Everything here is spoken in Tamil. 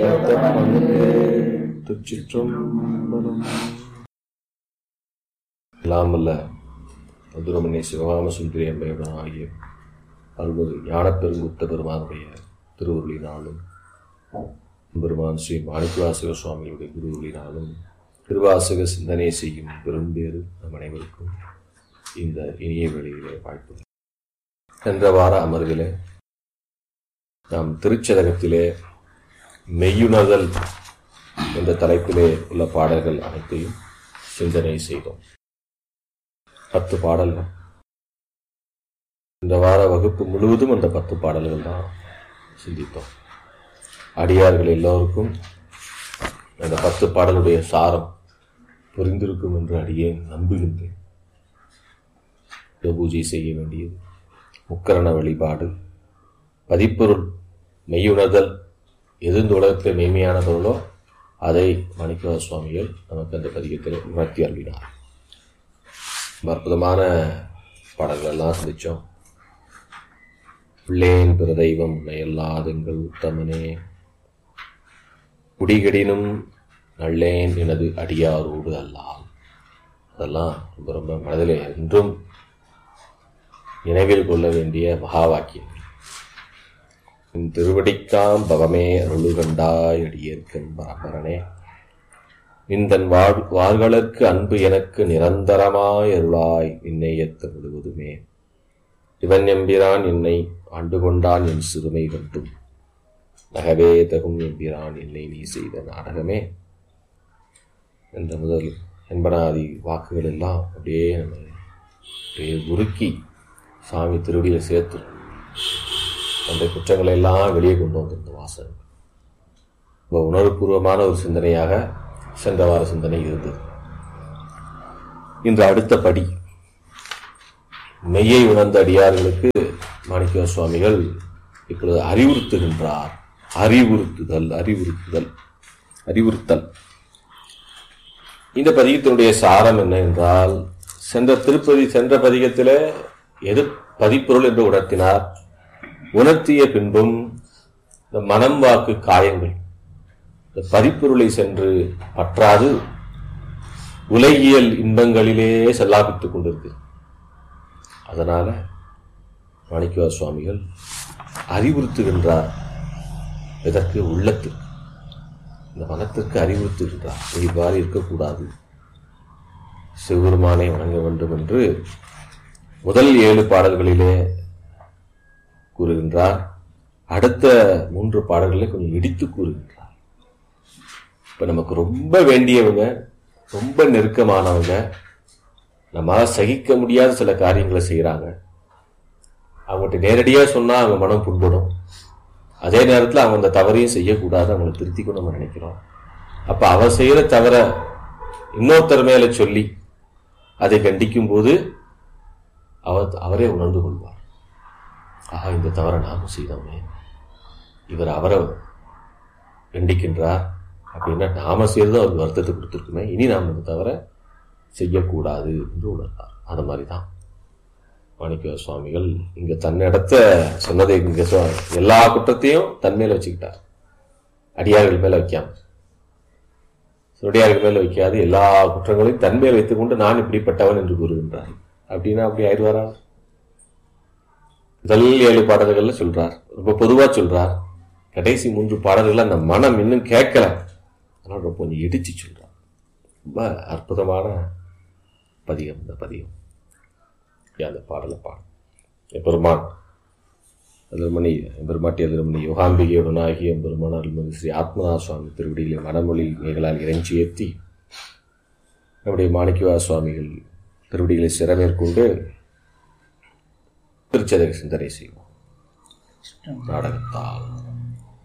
திருச்சிற்றம்பலம். எல்லாம் வல்ல மதுரமணி சிவகாம சுந்தரி அம்மையுடன் ஆகிய அருள்மிகு ஞானப்பெருங்குத்த பெருமானுடைய திருவுருளினாலும் பெருமான் ஸ்ரீ மாணிக்கவாசக சுவாமிகளுடைய குருவுளினாலும் திருவாசக சிந்தனை செய்யும் பெரும்பேறு நம் அனைவருக்கும் இந்த இனிய வேளையிலே வாழ்த்து. சென்ற வார அமர்விலே நாம் திருச்சதகத்திலே மெய்யுணர்தல் என்ற தலைப்பிலே உள்ள பாடல்கள் அனைத்தையும் சிந்தனை செய்தோம். 10 பாடல்கள். இந்த வார வகுப்பு முழுவதும் அந்த 10 பாடல்கள் தான் சிந்தித்தோம். அடியார்கள் எல்லோருக்கும் அந்த 10 பாடலுடைய சாரம் புரிந்திருக்கும் என்று அடியேன் நம்புகின்றேன். பூஜை செய்ய வேண்டியது, முக்கரண வழிபாடு, பதிப்பொருள் மெய்யுணர்தல், எது இந்த உலகத்தில் மெய்மையான பொருளோ அதை மாணிக்கவாசக சுவாமிகள் நமக்கு அந்த பதிகத்தில் உணர்த்தி அருளினார். அற்புதமான பாடல்கள் எல்லாம் சிந்திச்சோம். பிள்ளேன் பிற தெய்வம் உன்னையல்லாதெங்கள் உத்தமனே, குடிகடினும் நல்லேன் எனது அடியாரோடு அல்லாம். அதெல்லாம் ரொம்ப ரொம்ப மனதிலே என்றும் நினைவில் கொள்ள வேண்டிய மகா வாக்கியம். என் திருவடிக்காம் பவமே அருளுகண்டாய் அடியேற்கன் பரம்பரனே, நின்றன் வார்களுக்கு அன்பு எனக்கு நிரந்தரமாய் அருளாய் நின்னையத்த முழுவதுமே. இவன் எம்பிரான் என்னை ஆண்டு கொண்டான் என் சிறுமை கண்டும், நகவே தகும் எம்பிரான் என்னை நீ செய்த நாடகமே என்ற முதல் என்பனாதி வாக்குகள் எல்லாம் அப்படியே உருக்கி சாமி திருவடியில் சேர்த்து அந்த குற்றங்களை எல்லாம் வெளியே கொண்டு வந்திருந்த வாசகம் ரொம்ப உணர்வுபூர்வமான ஒரு சிந்தனையாக சென்ற வார சிந்தனை இருந்தது. இன்று அடுத்த படி மெய்யை உணர்ந்த அடியார்களுக்கு மாணிக்கவாசக சுவாமிகள் இப்பொழுது அறிவுறுத்துகின்றார். அறிவுறுத்தல். இந்த பதிகத்தினுடைய சாரம் என்ன என்றால், சென்ற பதிகத்திலே எது பதிப்பொருள் என்று உணர்த்தினார். உணர்த்திய பின்பும் இந்த மனம் வாக்கு காயங்கள் இந்த பதிப்பொருளை சென்று பற்றாது உலகியல் இன்பங்களிலே செல்லாபித்துக் கொண்டிருக்கு. அதனால மாணிக்கவாசக சுவாமிகள் அறிவுறுத்துகின்றார். இதற்கு உள்ளத்திற்கு, இந்த மனத்திற்கு அறிவுறுத்துகின்றார். இவ்வாறு இருக்கக்கூடாது, சிவபெருமானை வணங்க வேண்டும் என்று முதல் 7 பாடல்களிலே கூறுகின்றார். அடுத்த 3 பாடல்களை கொஞ்சம் இடித்து கூறுகின்றார். இப்ப நமக்கு ரொம்ப வேண்டியவங்க, ரொம்ப நெருக்கமானவங்க, நம்மளால சகிக்க முடியாத சில காரியங்களை செய்யறாங்க. அவங்ககிட்ட நேரடியா சொன்னா அவங்க மனம் புண்படும். அதே நேரத்தில் அவங்க அந்த தவறையும் செய்யக்கூடாது, அவங்களை திருத்திக்கும் நம்ம நினைக்கிறோம். அப்ப அவன் செய்யற தவற இன்னொருத்தர் மேல சொல்லி அதை கண்டிக்கும் போது அவரே உணர்ந்து கொள்வார். ஆஹா, இந்த தவறை நாம செய்தோமே, இவர் அவரை கண்டிக்கின்றார் அப்படின்னா நாம செய்யறது அவருக்கு வருத்தத்தை கொடுத்துருக்குமே, இனி நாம் இந்த தவறை செய்யக்கூடாது என்று உணர்ந்தார். அது மாதிரிதான் மாணிக்கவாசக சுவாமிகள் இங்க தன்னிடத்த சொன்னதை இங்க எல்லா குற்றத்தையும் தன் மேல வச்சுக்கிட்டார். அடியார்கள் மேல வைக்காம, அடியார்கள் மேல வைக்காது எல்லா குற்றங்களையும் தன் மேல் வைத்துக் கொண்டு நான் இப்படிப்பட்டவன் என்று கூறுகின்றார். அப்படின்னா அப்படி ஆயிடுவாரா? முதல் 7 பாடல்கள்ல சொல்றார், ரொம்ப பொதுவா சொல்றார். கடைசி 3 பாடல்கள் அந்த மனம் இன்னும் கேட்கல, அதனால ரொம்ப கொஞ்சம் இடிச்சு சொல்றார். ரொம்ப அற்புதமான பதிகம் இந்த பதிகம். அந்த பாடலை பாடும் எம்பெருமான் எம்பெருமாட்டி அதிரமணி யோகாம்பிகையுடனாகி எம்பெருமான் அருள்மிகு ஸ்ரீ ஆத்மநாத சுவாமி திருவடியிலே மனமொழி மேகளால் இறைஞ்சி ஏற்றி நம்முடைய மாணிக்கவாசக சுவாமிகள் திருவடிகளை சிறமேற்கொண்டு திருச்சதக சிந்தனை செய்வோம் நாடகத்தால்.